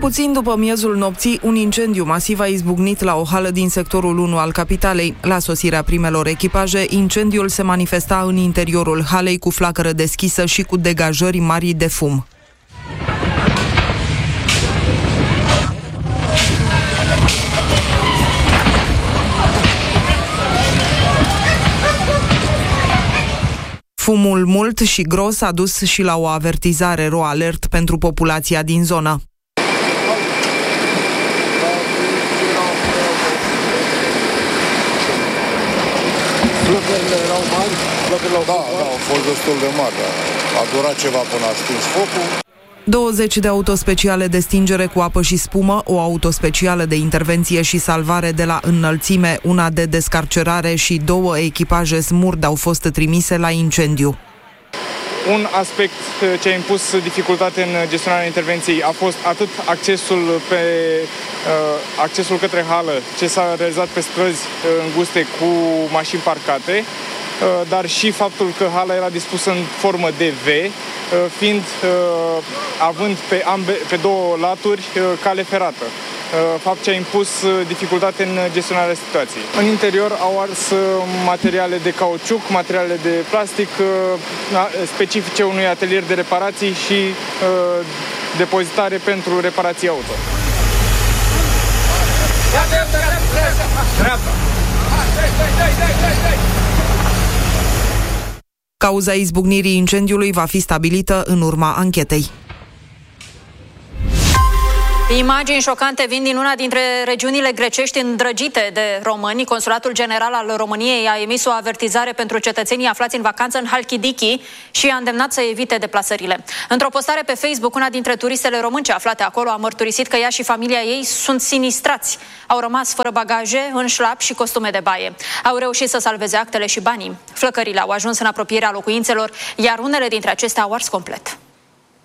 Puțin după miezul nopții, un incendiu masiv a izbucnit la o hală din sectorul 1 al capitalei. La sosirea primelor echipaje, incendiul se manifesta în interiorul halei cu flacără deschisă și cu degajări mari de fum. Fumul mult și gros a dus și la o avertizare RO alert pentru populația din zonă. Flăcările erau mari? Da, au fost destul de mari. A durat ceva până a stins focul. 20 de autospeciale de stingere cu apă și spumă, o autospecială de intervenție și salvare de la înălțime, una de descarcerare și 2 echipaje SMURD au fost trimise la incendiu. Un aspect ce a impus dificultate în gestionarea intervenției a fost atât accesul către hală, ce s-a realizat pe străzi înguste cu mașini parcate, dar și faptul că hala era dispusă în formă de V, având pe 2 laturi cale ferată. Fapt ce a impus dificultate în gestionarea situației. În interior au ars materiale de cauciuc, materiale de plastic specifice unui atelier de reparații și depozitare pentru reparații auto. Cauza izbucnirii incendiului va fi stabilită în urma anchetei. Imagini șocante vin din una dintre regiunile grecești îndrăgite de români. Consulatul General al României a emis o avertizare pentru cetățenii aflați în vacanță în Halkidiki și a îndemnat să evite deplasările. Într-o postare pe Facebook, una dintre turistele românce aflate acolo a mărturisit că ea și familia ei sunt sinistrați. Au rămas fără bagaje, în șlap și costume de baie. Au reușit să salveze actele și banii. Flăcările au ajuns în apropierea locuințelor, iar unele dintre acestea au ars complet.